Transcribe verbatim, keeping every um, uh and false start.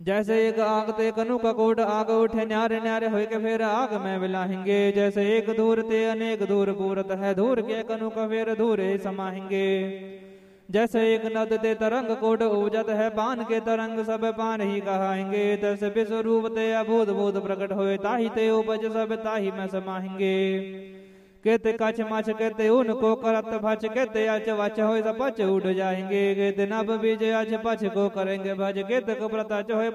जैसे एक आग ते कनु का कोट आग उठे न्यारे न्यारे होय के फिर आग में मिलाहेंगे। जैसे एक दूर ते अनेक दूर पूरत है दूर के कनु का फिर दूरे समाहेंगे। जैसे एक नद ते तरंग कोट उपजत है पान के तरंग सब पान ही कहाएंगे। तैसे विश्व रूप ते अभूत भूत प्रकट होए ताही ते उपज सब ताही में समाहेंगे। केते कछ मछ केते उनको करत भच केते अच वच होय सब पच उठ जाएंगे। केते नभ बीज अच पछ को करेंगे भज केते को व्रत होए